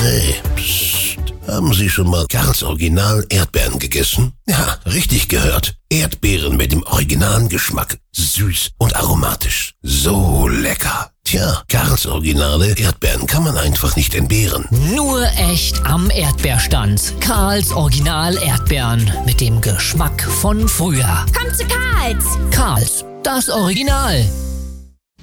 Hey, psst. Haben Sie schon mal Karls Original Erdbeeren gegessen? Ja, richtig gehört. Erdbeeren mit dem originalen Geschmack. Süß und aromatisch. So lecker. Tja, Karls Originale Erdbeeren kann man einfach nicht entbehren. Nur echt am Erdbeerstand. Karls Original Erdbeeren mit dem Geschmack von früher. Kommt zu Karls! Karls, das Original.